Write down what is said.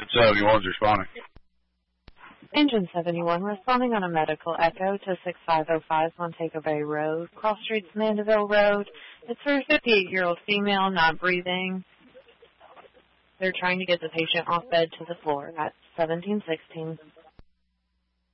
It's 71's responding. Engine 71 responding on a medical echo to 6505 Montego Bay Road, Cross Streets, Mandeville Road. It's for a 58-year-old female not breathing. They're trying to get the patient off bed to the floor at 1716.